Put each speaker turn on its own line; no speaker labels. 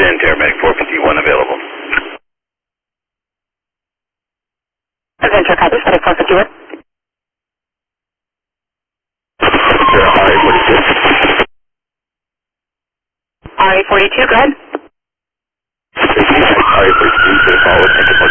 10, Terramedic 451 available.
Adventure copy, Medic 451. RA42, go ahead.
RA42,